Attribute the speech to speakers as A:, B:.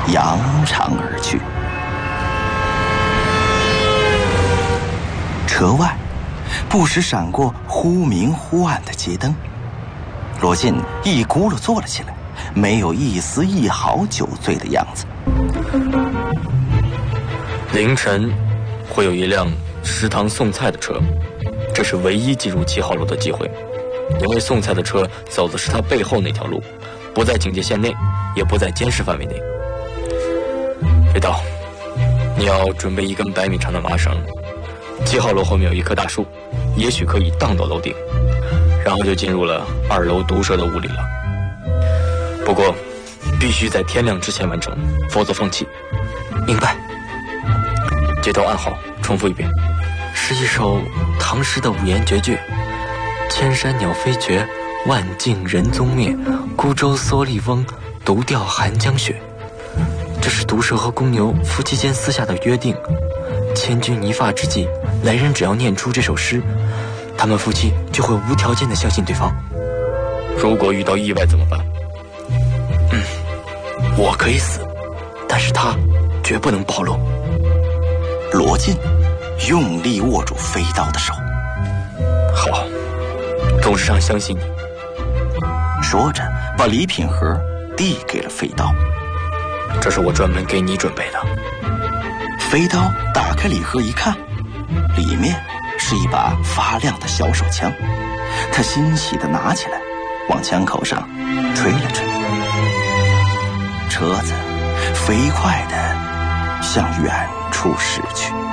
A: 扬长而去。车外不时闪过忽明忽暗的街灯，罗晋一咕噜坐了起来，没有一丝一毫酒醉的样子。
B: 凌晨会有一辆食堂送菜的车，这是唯一进入7号楼的机会，因为送菜的车走的是他背后那条路，不在警戒线内，也不在监视范围内。飞刀，你要准备1根100米长的麻绳，7号楼后面有一棵大树，也许可以荡到楼顶，然后就进入了2楼毒蛇的屋里了。不过必须在天亮之前完成，否则放弃。
C: 明白。
B: 街头暗号重复一遍。
C: 是一首唐诗的5言绝句：千山鸟飞绝，万径人踪灭，孤舟蓑笠翁，独钓寒江雪。这是毒蛇和公牛夫妻间私下的约定。千钧一发之际，来人只要念出这首诗，他们夫妻就会无条件地相信对方。
B: 如果遇到意外怎么办？
C: 我可以死，但是他绝不能暴露。
A: 罗晋用力握住飞刀的手。
B: 好，董事长相信你。
A: 说着把礼品盒递给了飞刀。
B: 这是我专门给你准备的。
A: 飞刀打开礼盒一看，里面是一把发亮的小手枪，他欣喜地拿起来，往枪口上吹了吹。车子飞快地向远处驶去。